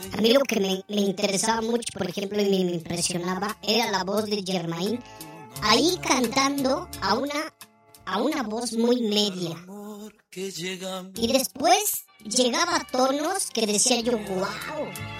A mí lo que me interesaba mucho, por ejemplo, y me impresionaba, era la voz de Germain, ahí cantando a una voz muy media. Y después llegaba a tonos que decía yo, wow.